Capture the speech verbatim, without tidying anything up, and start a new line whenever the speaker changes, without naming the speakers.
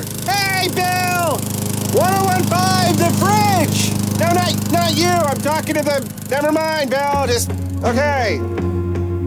Hey, Bill! ten fifteen, the fridge! No, not, not you. I'm talking to the... Never mind, Bill. Just... Okay.